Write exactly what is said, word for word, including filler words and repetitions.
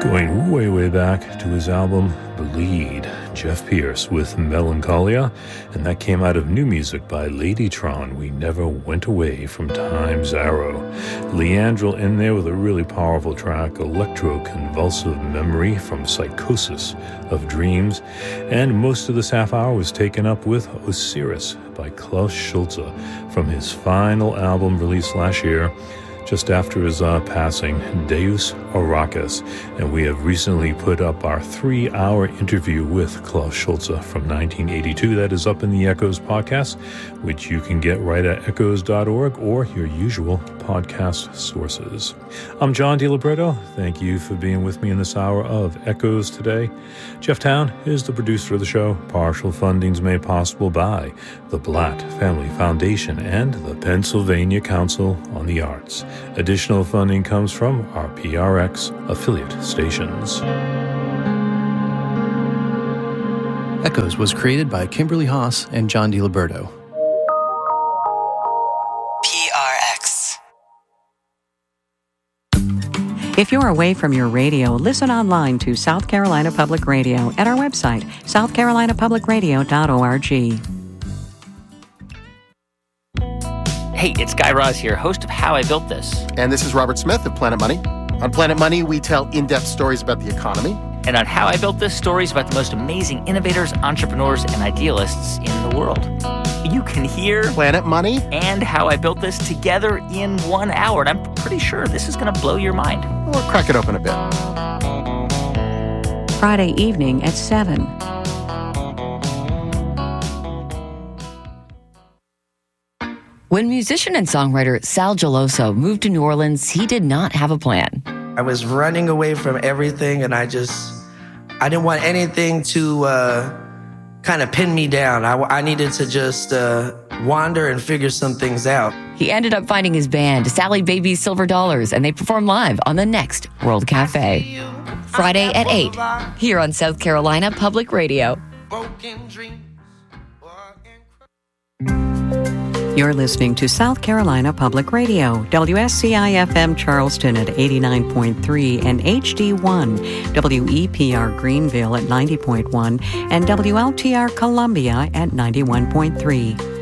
Going way, way back to his album Bleed, Jeff Pierce with Melancholia, and that came out of new music by Ladytron, We Never Went Away from Time's Arrow. Leandrel in there with a really powerful track, Electro-Convulsive Memory from Psychosis of Dreams, and most of this half hour was taken up with Osiris by Klaus Schulze from his final album released last year, just after his uh, passing, Deus Arrakis, and we have recently put up our three-hour interview with Klaus Schulze from nineteen eighty-two. That is up in the Echoes podcast, which you can get right at echoes dot org or your usual podcast sources. I'm John DiLiberto. Thank you for being with me in this hour of Echoes today. Jeff Town is the producer of the show. Partial funding is made possible by the Blatt Family Foundation and the Pennsylvania Council on the Arts. Additional funding comes from our P R X affiliate stations. Echoes was created by Kimberly Haas and John DiLiberto. P R X. If you're away from your radio, listen online to South Carolina Public Radio at our website, south carolina public radio dot org. Hey, it's Guy Raz here, host of How I Built This. And this is Robert Smith of Planet Money. On Planet Money, we tell in-depth stories about the economy. And on How I Built This, stories about the most amazing innovators, entrepreneurs, and idealists in the world. You can hear Planet Money and How I Built This together in one hour, and I'm pretty sure this is going to blow your mind. We'll crack it open a bit. Friday evening at seven. When musician and songwriter Sal Geloso moved to New Orleans, he did not have a plan. I was running away from everything, and I just, I didn't want anything to uh, kind of pin me down. I, I needed to just uh, wander and figure some things out. He ended up finding his band, Sally Baby's Silver Dollars, and they performed live on the next World Cafe. Friday at eight, here on South Carolina Public Radio. You're listening to South Carolina Public Radio, W S C I F M Charleston at eighty-nine point three and H D one, W E P R Greenville at ninety point one, and W L T R Columbia at ninety-one point three.